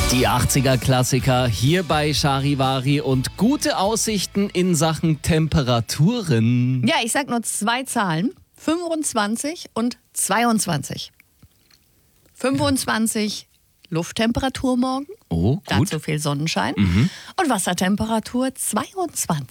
Die 80er-Klassiker hier bei Charivari und gute Aussichten in Sachen Temperaturen. Ja, ich sag nur 2 Zahlen. 25 und 22. 25 Lufttemperatur morgen. Oh, gut. Dazu viel Sonnenschein. Und Wassertemperatur 22.